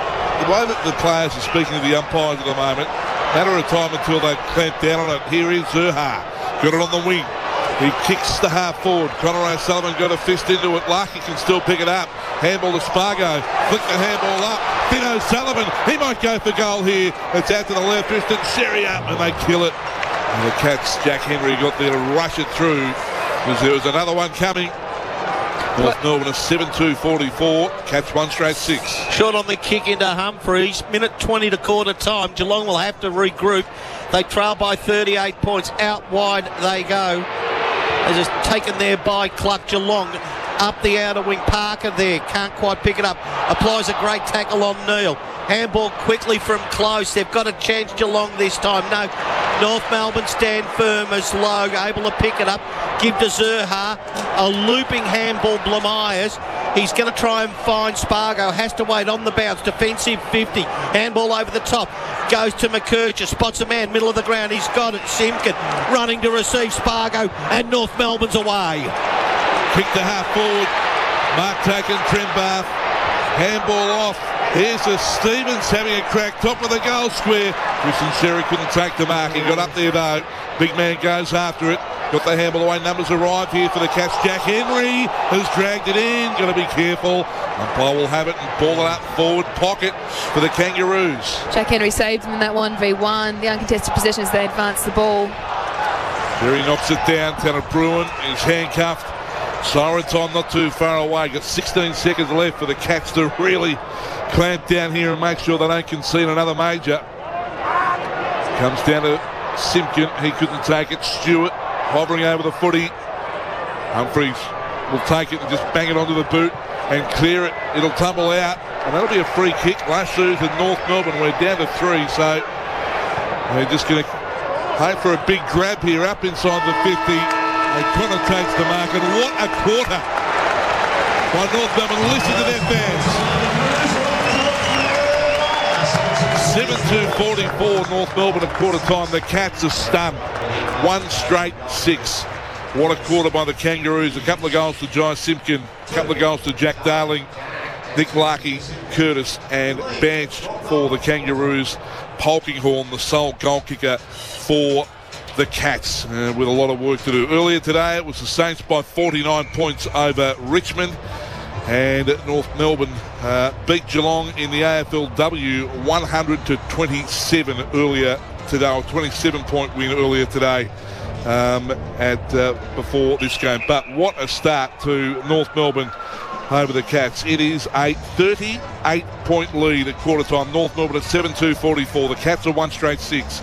the way that the players are speaking to the umpires at the moment, matter of time until they clamp down on it. Here is Zerha. Got it on the wing. He kicks the half forward. Connor O'Sullivan got a fist into it. Larky can still pick it up. Handball to Spargo. Flick the handball up. Finn O'Sullivan. He might go for goal here. It's out to the left. Tristan Sherry up and they kill it. And the Cats, Jack Henry got there to rush it through because there was another one coming. North Melbourne a seven two forty-four. Cats one straight six. Short on the kick into Humphreys. Minute twenty to quarter time. Geelong will have to regroup. They trail by thirty-eight points. Out wide they go. They're just taken there by Cluck. Geelong up the outer wing. Parker there. Can't quite pick it up. Applies a great tackle on Neil. Handball quickly from close. They've got a chance Geelong this time. No. North Melbourne stand firm as Logue able to pick it up. Give to Zerha. A looping handball, Blamires. He's going to try and find Spargo. Has to wait on the bounce. Defensive fifty. Handball over the top. Goes to McKercher. Spots a man. Middle of the ground. He's got it. Simpkin running to receive Spargo. And North Melbourne's away. Kick to half forward. Mark taken. Trembath. Handball off. Here's a Stevens having a crack. Top of the goal square. Tristan Sherry couldn't take the mark. He got up there though. Big man goes after it. Got the handball away. Numbers arrive here for the Cats. Jack Henry has dragged it in. Got to be careful. Umpire will have it and ball it up forward pocket for the Kangaroos. Jack Henry saved him in that one v one. The uncontested possession as they advance the ball. There he knocks it down. Tanner Bruin is handcuffed. Sirens on not too far away. Got sixteen seconds left for the Cats to really clamp down here and make sure they don't concede another major. Comes down to Simpkin. He couldn't take it. Stewart hovering over the footy. Humphreys will take it and just bang it onto the boot and clear it. It'll tumble out and that'll be a free kick. Last through to North Melbourne. We're down to three, so they're just going to hope for a big grab here up inside the fifty. And Connor takes the mark, and what a quarter by North Melbourne. Listen to their fans. seven two forty-four North Melbourne at quarter time. The Cats are stunned. One straight six. What a quarter by the Kangaroos. A couple of goals to Jai Simpkin. A couple of goals to Jack Darling. Nick Larkey, Curtis and benched for the Kangaroos. Polkinghorn, the sole goal kicker for the Cats, uh, with a lot of work to do. Earlier today it was the Saints by forty-nine points over Richmond, and North Melbourne uh, beat Geelong in the A F L W one hundred to twenty-seven earlier today, or twenty-seven point win earlier today um, at uh, before this game. But what a start to North Melbourne over the Cats. It is a thirty-eight point lead at quarter time. North Melbourne at seven two forty-four. The Cats are one straight six.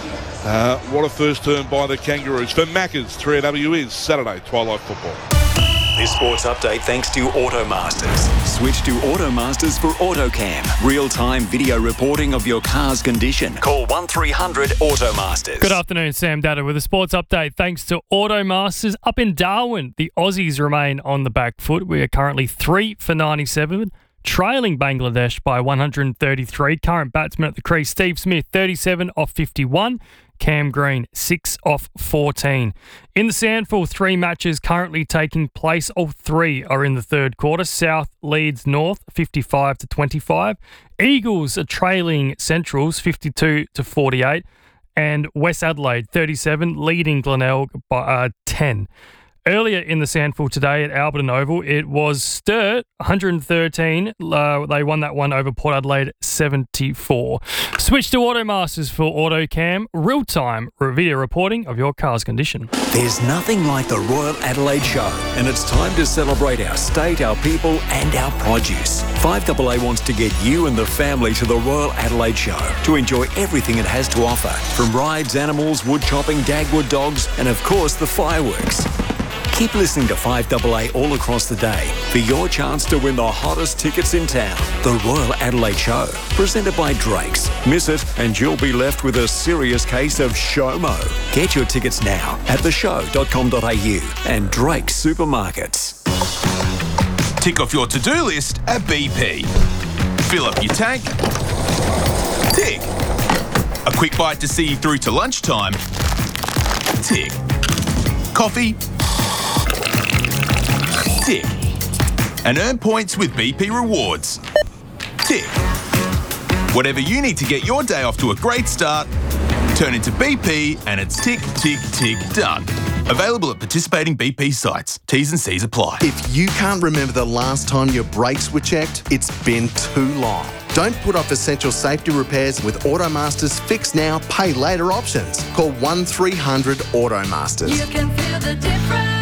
Uh, what a first turn by the Kangaroos. For Maccas, three A W is Saturday Twilight Football. This sports update thanks to Automasters. Switch to Automasters for AutoCam. Real-time video reporting of your car's condition. Call one three hundred Automasters. Good afternoon, Sam Data with a sports update thanks to Automasters. Up in Darwin, the Aussies remain on the back foot. We are currently three for ninety-seven, trailing Bangladesh by one hundred thirty-three. Current batsman at the crease, Steve Smith, thirty-seven off fifty-one. Cam Green, six off fourteen. In the Sandful, three matches currently taking place. All three are in the third quarter. South leads North, fifty-five to twenty-five. Eagles are trailing Centrals, fifty-two to forty-eight. And West Adelaide, thirty-seven, leading Glenelg by uh, ten. Earlier in the Sandful today at Alberton Oval, it was Sturt, one hundred thirteen. Uh, they won that one over Port Adelaide, seventy-four. Switch to Automasters for AutoCam, real-time video reporting of your car's condition. There's nothing like the Royal Adelaide Show, and it's time to celebrate our state, our people, and our produce. five A A wants to get you and the family to the Royal Adelaide Show to enjoy everything it has to offer, from rides, animals, wood chopping, Dagwood dogs, and of course the fireworks. Keep listening to five A A all across the day for your chance to win the hottest tickets in town. The Royal Adelaide Show, presented by Drake's. Miss it and you'll be left with a serious case of SHOMO. Get your tickets now at the show dot com dot a u and Drake's Supermarkets. Tick off your to-do list at B P. Fill up your tank. Tick. A quick bite to see you through to lunchtime. Tick. Coffee. Tick. And earn points with B P Rewards. Tick. Whatever you need to get your day off to a great start, turn into B P and it's tick, tick, tick, done. Available at participating B P sites. T's and C's apply. If you can't remember the last time your brakes were checked, it's been too long. Don't put off essential safety repairs with Automaster's Fix Now, Pay Later options. Call one three hundred Automasters. You can feel the difference.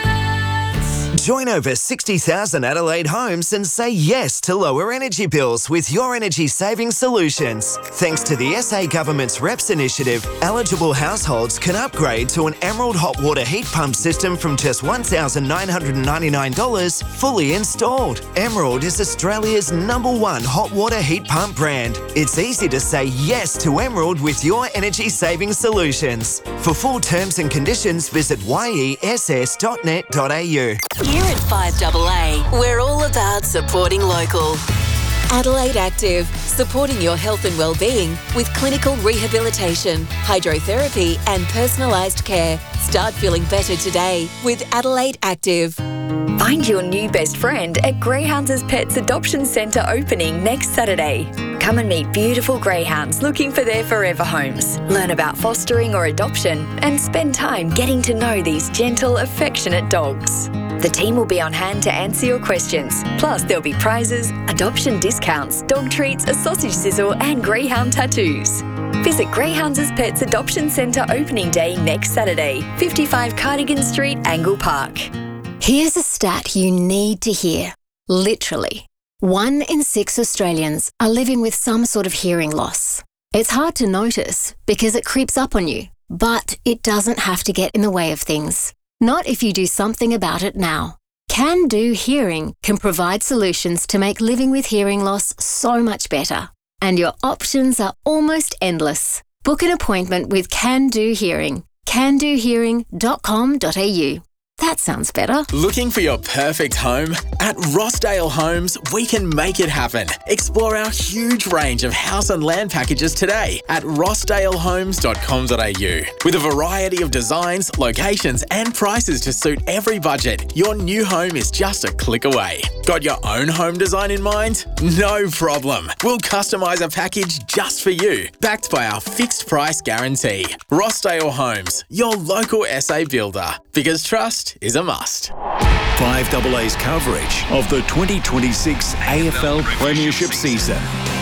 Join over sixty thousand Adelaide homes and say yes to lower energy bills with Your Energy Savings Solutions. Thanks to the S A Government's R E P S initiative, eligible households can upgrade to an Emerald hot water heat pump system from just one thousand nine hundred ninety-nine dollars fully installed. Emerald is Australia's number one hot water heat pump brand. It's easy to say yes to Emerald with Your Energy Savings Solutions. For full terms and conditions, visit y e s s dot net dot a u. Here at five A A, we're all about supporting local. Adelaide Active, supporting your health and well-being with clinical rehabilitation, hydrotherapy and personalised care. Start feeling better today with Adelaide Active. Find your new best friend at Greyhounds Pets Adoption Centre opening next Saturday. Come and meet beautiful greyhounds looking for their forever homes. Learn about fostering or adoption and spend time getting to know these gentle, affectionate dogs. The team will be on hand to answer your questions. Plus, there'll be prizes, adoption discounts, dog treats, a sausage sizzle and greyhound tattoos. Visit Greyhounds Pets Adoption Centre opening day next Saturday, fifty-five Cardigan Street, Angle Park. Here's a stat you need to hear. Literally. One in six Australians are living with some sort of hearing loss. It's hard to notice because it creeps up on you, but it doesn't have to get in the way of things. Not if you do something about it now. Can Do Hearing can provide solutions to make living with hearing loss so much better. And your options are almost endless. Book an appointment with Can Do Hearing. can do hearing dot com dot a u. That sounds better. Looking for your perfect home? At Rossdale Homes, we can make it happen. Explore our huge range of house and land packages today at rossdale homes dot com dot a u. With a variety of designs, locations and prices to suit every budget, your new home is just a click away. Got your own home design in mind? No problem. We'll customise a package just for you, backed by our fixed price guarantee. Rossdale Homes, your local S A builder. Because trust is a must. five A A's coverage of the twenty twenty-six A F L Premiership season.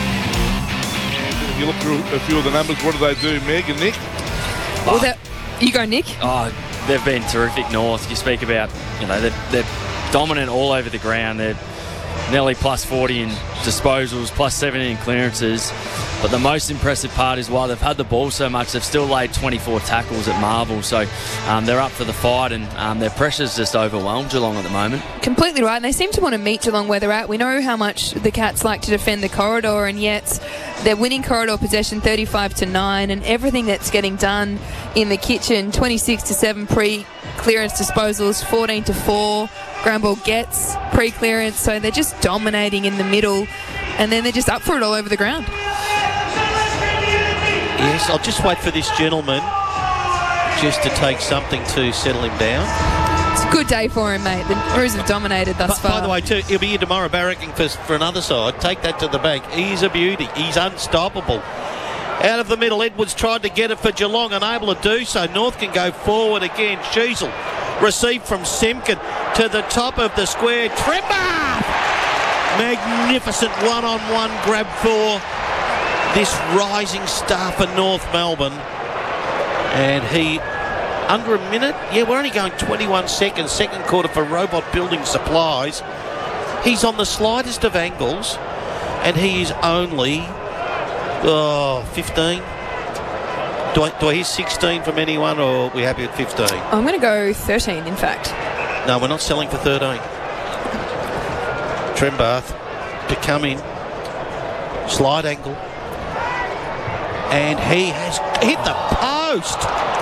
If you look through a few of the numbers, what do they do, Meg and Nick? Well, that, you go, Nick. Oh, they've been terrific north. You speak about, you know, they're, they're dominant all over the ground. They're nearly plus forty in disposals, plus seventy in clearances. But the most impressive part is while they've had the ball so much, they've still laid twenty-four tackles at Marvel. So um, they're up for the fight, and um, their pressure's just overwhelmed Geelong at the moment. Completely right. And they seem to want to meet Geelong where they're at. We know how much the Cats like to defend the corridor, and yet they're winning corridor possession thirty-five to nine, and everything that's getting done in the kitchen, twenty-six to seven pre-clearance disposals, fourteen to four. Ground ball gets pre-clearance, so they're just dominating in the middle, and then they're just up for it all over the ground. Yes, I'll just wait for this gentleman just to take something to settle him down. It's a good day for him, mate. The Roos have dominated thus But far. by the way, too, he'll be here tomorrow barracking for, for another side. Take that to the bank. He's a beauty. He's unstoppable. Out of the middle, Edwards tried to get it for Geelong, unable to do so. North can go forward again. Sheasel received from Semkin to the top of the square. Trembath! Magnificent one-on-one grab for this rising star for North Melbourne. And he, under a minute, yeah, we're only going twenty-one seconds, second quarter for Robot Building Supplies. He's on the slightest of angles, and he is only, oh, fifteen. Do I, do I hear sixteen from anyone, or are we happy at fifteen? I'm going to go thirteen, in fact. No, we're not selling for thirteen. Trembath to come in. Slide angle. And he has hit the post.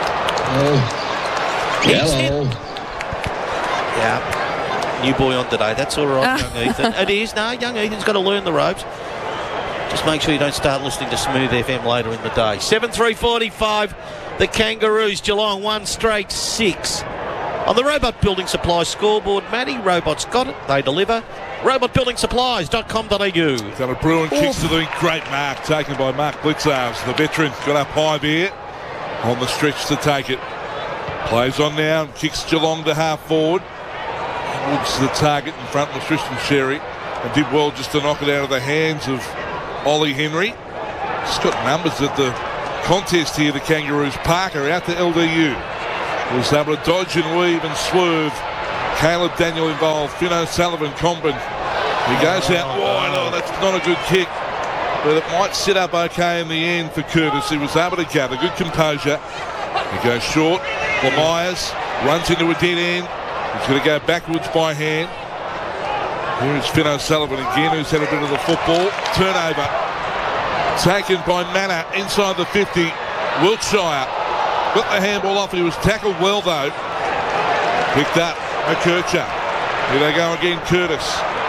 Oh. He's hit. Yeah. New boy on today. That's all right, young Ethan. It is. No, young Ethan's got to learn the ropes. Just make sure you don't start listening to Smooth F M later in the day. seven three forty-five, the Kangaroos. Geelong, one straight six. On the Robot Building Supplies scoreboard, Matty, Robots got it, they deliver. robot building supplies dot com dot a u. Got a Bruin kicks to the great mark taken by Mark Blitzarves. The veteran got up high there on the stretch to take it. Plays on now and kicks Geelong to half forward. Woods the target in front of Tristan Sherry and did well just to knock it out of the hands of Ollie Henry. Just got numbers at the contest here, the Kangaroos. Parker out to L D U. Was able to dodge and weave and swerve. Caleb Daniel involved. Finn O'Sullivan, Combin. He goes out wide. Oh, that's not a good kick. But it might set up okay in the end for Curtis. He was able to gather. Good composure. He goes short. Lamyers runs into a dead end. He's going to go backwards by hand. Here is Finn O'Sullivan again, who's had a bit of the football. Turnover. Taken by Manor inside the fifty. Wiltshire got the handball off. He was tackled well, though. Picked up McKercher. Here they go again, Curtis.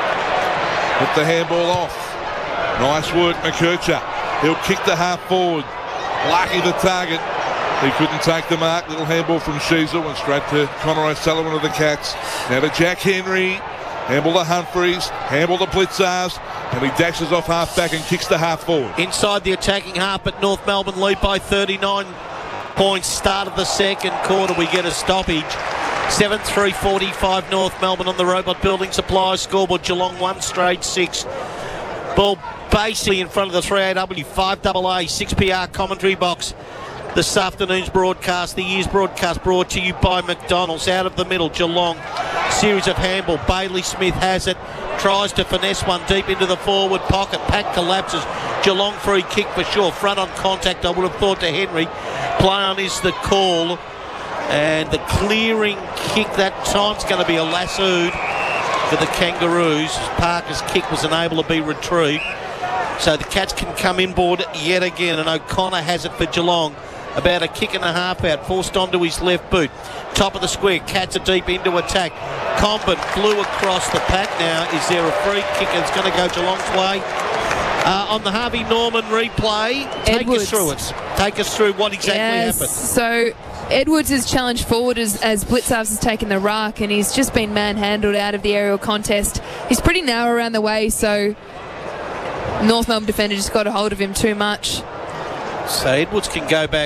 Got the handball off. Nice work, McKercher. He'll kick the half forward. Lucky the target. He couldn't take the mark. Little handball from Sheezel. Went straight to Connor O'Sullivan of the Cats. Now to Jack Henry. Handball to Humphreys. Handball to Blitzarves. And he dashes off half back and kicks the half forward. Inside the attacking half, but North Melbourne lead by thirty-nine points. Start of the second quarter, we get a stoppage. seven three forty-five North Melbourne on the Robot Building Supplies scoreboard. Geelong one straight six. Ball basically in front of the three A W five A A six P R commentary box. This afternoon's broadcast, the year's broadcast brought to you by McDonald's. Out of the middle, Geelong. Series of handball. Bailey Smith has it. Tries to finesse one deep into the forward pocket. Pack collapses. Geelong free kick for sure. Front on contact, I would have thought, to Henry. Play on is the call. And the clearing kick that time's going to be a lassoed for the Kangaroos. Parker's kick was unable to be retrieved. So the Cats can come inboard yet again. And O'Connor has it for Geelong. About a kick and a half out, forced onto his left boot. Top of the square, Cats are deep into attack. Combin flew across the pack now. Is there a free kick? It's going to go Geelong's way. Uh, on the Harvey Norman replay, take Edwards. us through it. Take us through what exactly yes, happened. So Edwards is challenged forward as, as Blitzarves has taken the ruck, and he's just been manhandled out of the aerial contest. He's pretty narrow around the way, so North Melbourne defender just got a hold of him too much. So Edwards can go back.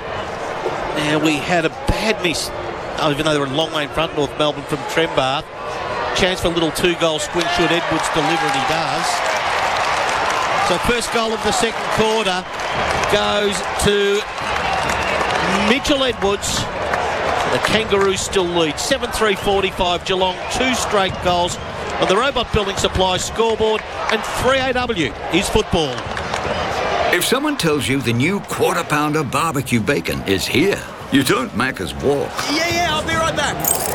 Now we had a bad miss, even though they were a long way in front, North Melbourne from Trembath. Chance for a little two-goal swing should Edwards deliver, and he does. So first goal of the second quarter goes to Mitchell Edwards. The Kangaroos still lead. seven three forty-five Geelong, two straight goals on the Robot Building Supplies scoreboard, and three A W is football. If someone tells you the new Quarter Pounder barbecue bacon is here, you don't Macca's walk. Yeah, yeah, I'll be right back.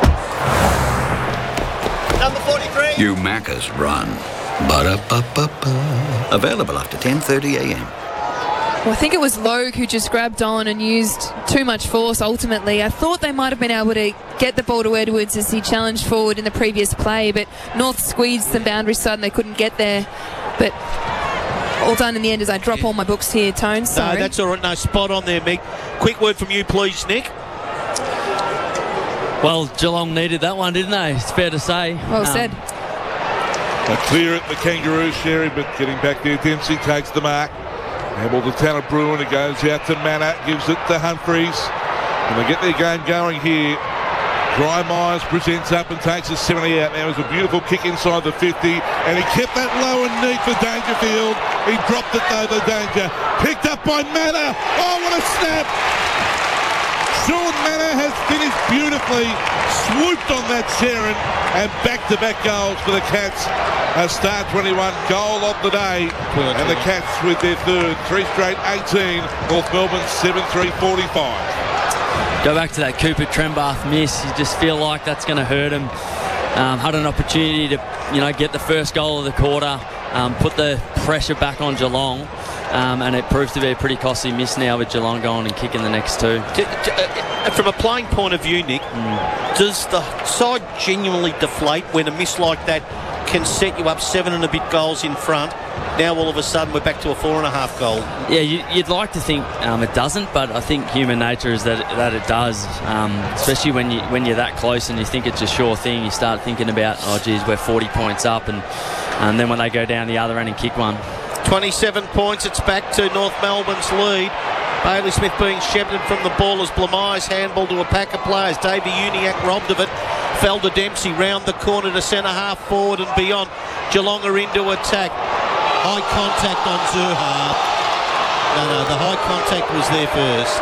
Number forty-three. You Macca's run. Ba-da-ba-ba-ba. Available after ten thirty a m. Well, I think it was Logue who just grabbed on and used too much force ultimately. I thought they might have been able to get the ball to Edwards as he challenged forward in the previous play, but North squeezed the boundary side and they couldn't get there. But all done in the end as I drop all my books here, Tone. Sorry. No, that's all right. No, spot on there, Mick. Quick word from you, please, Nick. Well, Geelong needed that one, didn't they? It's fair to say. Well Um, said. A clear at the Kangaroos, Sherry, but getting back there, Dempsey takes the mark. Handball to Tanner Bruin. It goes out to Manor, gives it to Humphreys. And they get their game going here. Dry Myers presents up and takes a seventy out. Now it's a beautiful kick inside the fifty, and he kept that low and neat for Dangerfield. He dropped it though, the danger. Picked up by Manor. Oh, what a snap! Sean Manor has finished beautifully, swooped on that Sharon, and back-to-back goals for the Cats. A start twenty-one goal of the day, and the Cats with their third, three straight eighteen. North Melbourne seven three forty-five. Go back to that Cooper Trembath miss. You just feel like that's going to hurt him. Um, had an opportunity to, you know, get the first goal of the quarter, um, put the pressure back on Geelong, um, and it proved to be a pretty costly miss now with Geelong going and kicking the next two. D- d- uh, from a playing point of view, Nick, mm. does the side genuinely deflate when a miss like that can set you up seven and a bit goals in front. Now all of a sudden we're back to a four and a half goal. Yeah, you, you'd like to think um, it doesn't, but I think human nature is that that it does. Um, especially when you when you're that close and you think it's a sure thing, you start thinking about, oh geez, we're forty points up, and and then when they go down the other end and kick one. twenty-seven points. It's back to North Melbourne's lead. Bailey Smith being shepherded from the ball as Blamires handball to a pack of players. Davey Uniac robbed of it. Fell to Dempsey round the corner to centre half forward and beyond. Geelong are into attack. High contact on Zurhar. No, no, the high contact was there first.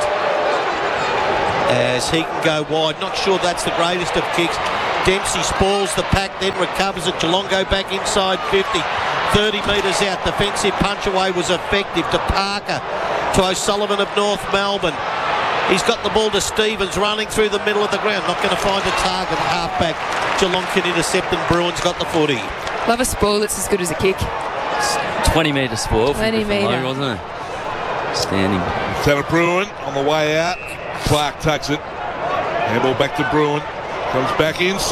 As he can go wide. Not sure that's the greatest of kicks. Dempsey spoils the pack, then recovers it. Geelong go back inside fifty. thirty metres out. Defensive punch away was effective to Parker. To O'Sullivan of North Melbourne. He's got the ball to Stevens running through the middle of the ground. Not going to find a target. Half back. Geelong can intercept and Bruins got the footy. Love a spoil that's as good as a kick. twenty metre spoil. twenty metre. Wasn't it? Standing. Tanner Bruin on the way out. Clark tucks it. Handball back to Bruin. Comes back in.